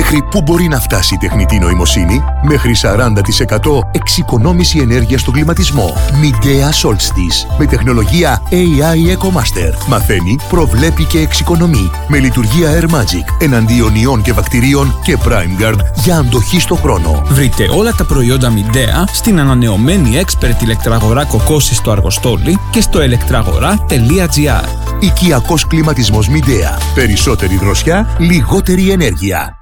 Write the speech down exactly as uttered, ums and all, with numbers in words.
Μέχρι πού μπορεί να φτάσει η τεχνητή νοημοσύνη? Μέχρι σαράντα τοις εκατό εξοικονόμηση ενέργειας στον κλιματισμό. Midea Solstice. Με τεχνολογία έι άι EcoMaster. Μαθαίνει, προβλέπει και εξοικονομεί. Με λειτουργία Air Magic. Εναντίον ιών και βακτηρίων και PrimeGuard για αντοχή στο χρόνο. Βρείτε όλα τα προϊόντα Midea στην ανανεωμένη expert ηλεκτραγορά Κοκκόση στο Αργοστόλι και στο ελεκτραγορά τελεία τζι άρ. Οικιακός κλιματισμός Midea. Περισσότερη δροσιά, λιγότερη ενέργεια.